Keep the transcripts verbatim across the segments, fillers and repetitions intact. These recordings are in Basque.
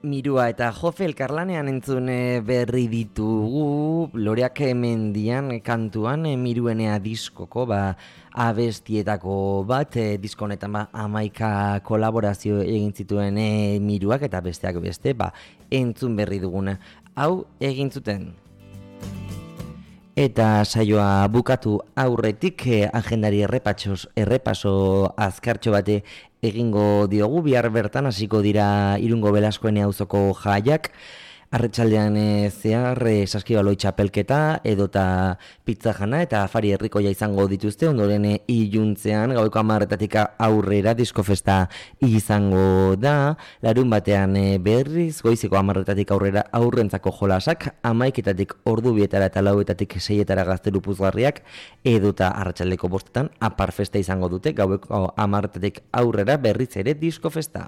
Mirua eta Jofe elkarlanean entzun berri ditugu, Loreak Mendian kantuan Miruenea diskoko ba, abestietako bat, e, disko honetan ba, hamaika kolaborazio egin zituen e, Miruak eta besteak beste, ba, entzun berri duguna. Hau egin zuten. Eta saioa bukatu aurretik eh, agendari errepatxos, errepaso azkartxo bate egingo diogu, bihar bertan hasiko dira Irungo Belaskoen auzoko jaiak, arratsaldean e, zehar e, Saskibaloi txapelketa edota pizza jana eta afari herrikoia izango dituzte, ondoren e, iluntzean gaueko hamarretatik aurrera diskofesta izango da, larun batean e, berriz goizeko hamarretatik aurrera aurrentzako jolasak, hamaiketatik ordu bietara eta lauetatik seietara gazteru puzgarriak, edota arratsaldeko bostetan aparfesta izango dute, gaueko hamarretatik aurrera berriz ere diskofesta.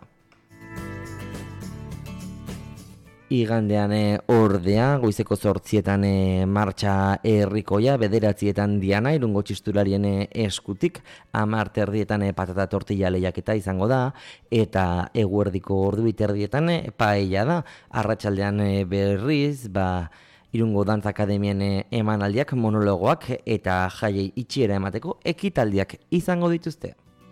Igandean e, ordea, goizeko zortzietan e, martxa herrikoia, bederatzietan Diana, Irungo txistularien e, eskutik, hamar erdietan e, patata tortilla lehiaketa izango da, eta eguerdiko ordu erdietan e, paella da, arratsaldean e, berriz, ba, Irungo Dantza Akademien e, emanaldiak, monologoak eta jaiei itxiera emateko ekitaldiak izango dituzte.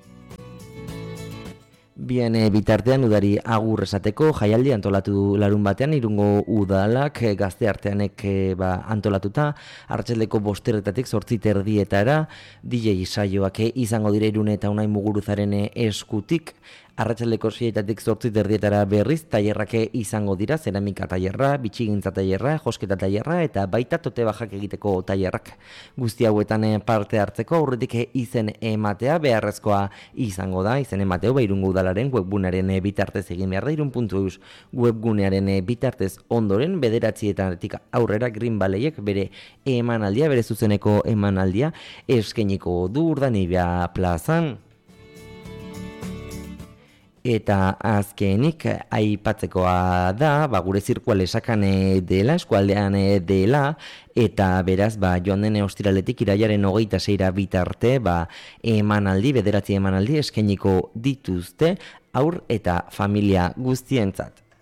Bien e, bitartean udari agur esateko jaialdi antolatu larun batean Irungo udalak e, gazte arteanek e, ba, antolatuta, arratsaldeko bosterretatik zortzi terdietara, D J saioak e, izango dire Irune eta Unai Muguruzaren e, eskutik, arratsaldeko seietatik zortzi terdietara berriz tailerrak izango dira, zeramika tailerra, bitxigintza tailerra, josketa tailerra eta baita tote bajak egiteko tailerrak. Guzti hauetan parte hartzeko aurretik izen ematea beharrezkoa izango da, izen emateo Irungo udalaren webgunearen bitartez egin behar da, irun puntu eus webgunearen bitartez ondoren bederatzietatik aurrera Green Valleyek bere emanaldia, bere zuzeneko emanaldia eskainiko du Urdanibia plazan. Eta azkenik aipatzekoa da, ba, gure zirkua lesakan dela, eskualdean dela, eta beraz, ba, joan den ostiraletik irailaren hogeita seira bitarte, ba, emanaldi, bederatzi emanaldi eskainiko dituzte, haur eta familia guztientzat.